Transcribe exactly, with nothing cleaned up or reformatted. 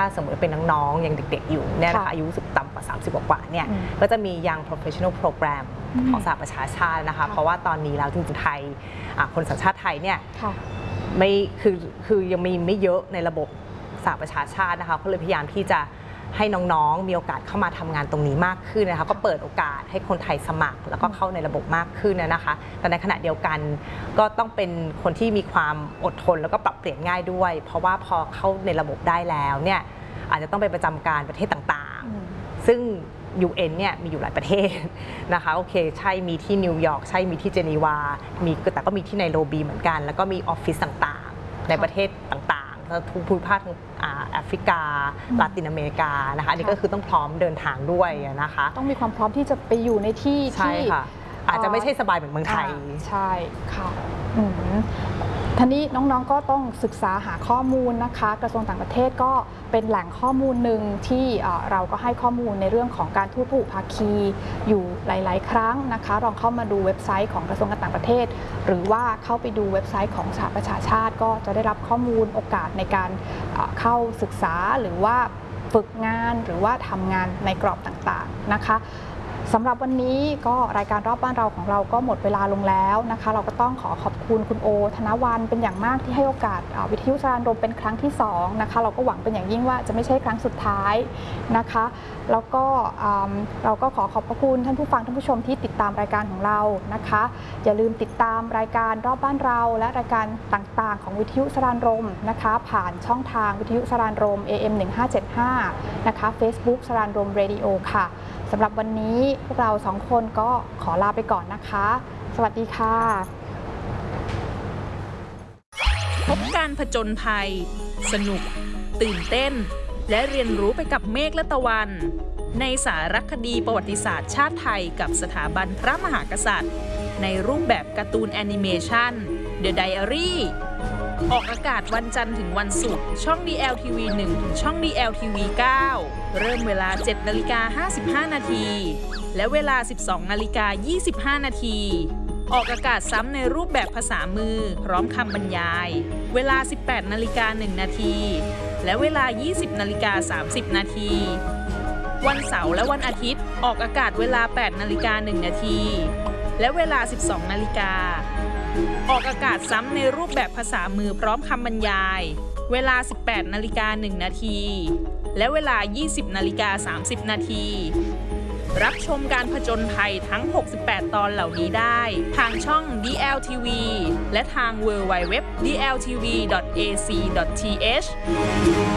สมมติเป็นน้องๆยังเด็กๆอยู่เนี่ยนะคะอายุสึกต่ำกว่าสามสิบกว่าเนี่ยก็จะมี Young Professional Program ของสหประชาชาตินะคะเพราะว่าตอนนี้แล้วจริงๆไทยคนสัญชาติไทยเนี่ยไม่คือคือยังมีไม่เยอะในระบบสหประชาชาตินะคะก็เลยพยายามที่จะให้น้องๆมีโอกาสเข้ามาทำงานตรงนี้มากขึ้นนะคะก็เปิดโอกาสให้คนไทยสมัครแล้วก็เข้าในระบบมากขึ้นนะคะแต่ในขณะเดียวกันก็ต้องเป็นคนที่มีความอดทนแล้วก็ปรับเปลี่ยนง่ายด้วยเพราะว่าพอเข้าในระบบได้แล้วเนี่ยอาจจะต้องไปประจำการประเทศต่างๆซึ่ง ยู เอ็น เนี่ยมีอยู่หลายประเทศนะคะโอเคใช่มีที่นิวยอร์กใช่มีที่เจนีวามีแต่ก็มีที่ไนโรบีเหมือนกันแล้วก็มีออฟฟิศต่างๆในประเทศต่างๆทุกภูมิภาคแอฟริกาลาตินอเมริกานะคะอันนี้ก็คือต้องพร้อมเดินทางด้วยนะคะต้องมีความพร้อมที่จะไปอยู่ในที่ที่อาจจะไม่ใช่สบายเหมือนเมืองไทยใช่ค่ะทีนี้น้องๆก็ต้องศึกษาหาข้อมูลนะคะกระทรวงต่างประเทศก็เป็นแหล่งข้อมูลหนึ่งที่เราก็ให้ข้อมูลในเรื่องของการทูตพหุภาคีอยู่หลายๆครั้งนะคะลองเข้ามาดูเว็บไซต์ของกระทรวงการต่างประเทศหรือว่าเข้าไปดูเว็บไซต์ของสหประชาชาติก็จะได้รับข้อมูลโอกาสในการเข้าศึกษาหรือว่าฝึกงานหรือว่าทำงานในกรอบต่างๆนะคะสำหรับวันนี้ก็รายการรอบบ้านเราของเราก็หมดเวลาลงแล้วนะคะเราก็ต้องขอขอบคุณคุณโอธนวรรณเป็นอย่างมากที่ให้โอกาสวิทยุสรานรมเป็นครั้งที่สองนะคะเราก็หวังเป็นอย่างยิ่งว่าจะไม่ใช่ครั้งสุดท้ายนะคะแล้วก็เราก็ขอขอบพระคุณท่านผู้ฟังท่านผู้ชมที่ติดตามรายการของเรานะคะอย่าลืมติดตามรายการรอบบ้านเราและรายการต่างๆของวิทยุสรานรมนะคะผ่านช่องทางวิทยุสรานรม เอ เอ็ม หนึ่งห้าเจ็ดห้านะคะ Facebook สรานรมเรดิโอค่ะสำหรับวันนี้พวกเราสองคนก็ขอลาไปก่อนนะคะสวัสดีค่ะพบการผจญภัยสนุกตื่นเต้นและเรียนรู้ไปกับเมฆและตะวันในสารคดีประวัติศาสตร์ชาติไทยกับสถาบันพระมหากษัตริย์ในรูปแบบการ์ตูนแอนิเมชัน The Diary ออกอากาศวันจันทร์ถึงวันศุกร์ช่อง ดี แอล ที วี หนึ่ง ถึงช่อง ดี แอล ที วี เก้า เริ่มเวลา เจ็ดนาฬิกาห้าสิบห้านาทีและเวลา สิบสองนาฬิกายี่สิบห้านาทีออกอากาศซ้ำในรูปแบบภาษามือพร้อมคำบรรยายเวลา สิบแปดนาฬิกาหนึ่งนาทีและเวลา ยี่สิบนาฬิกาสามสิบนาทีวันเสาร์และวันอาทิตย์ออกอากาศเวลา แปดนาฬิกาหนึ่งนาทีและเวลา สิบสองนาฬิกาออกอากาศซ้ำในรูปแบบภาษามือพร้อมคำบรรยายเวลา สิบแปดนาฬิกาหนึ่งนาทีและเวลา ยี่สิบนาฬิกาสามสิบนาทีรับชมการผจญภัยทั้ง หกสิบแปด ตอนเหล่านี้ได้ทางช่อง ดี แอล ที วี และทาง ดับเบิลยู ดับเบิลยู ดับเบิลยู ดอท ดี แอล ที วี ดอท เอ ซี ดอท ที เอช